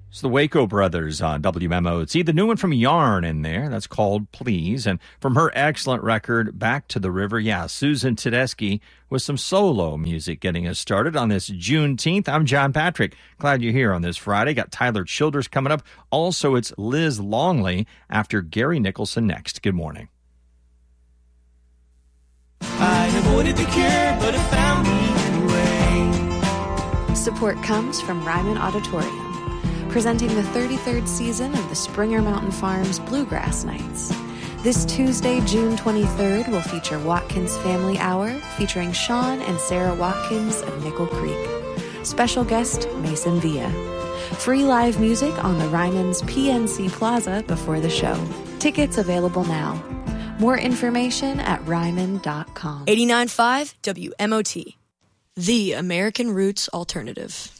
It's the Waco Brothers on WMOT. The new one from Yarn in there. That's called Please. And from her excellent record, Back to the River, Susan Tedeschi with some solo music getting us started on this Juneteenth. I'm John Patrick. Glad you're here on this Friday. Got Tyler Childers coming up. Also, it's Liz Longley after Gary Nicholson next. Good morning. I avoided the cure, but it found me anyway. Support comes from Ryman Auditorium, presenting the 33rd season of the Springer Mountain Farms Bluegrass Nights. This Tuesday, June 23rd, will feature Watkins Family Hour, featuring Sean and Sarah Watkins of Nickel Creek. Special guest, Mason Villa. Free live music on the Ryman's PNC Plaza before the show. Tickets available now. More information at ryman.com. 89.5 WMOT, the American Roots Alternative.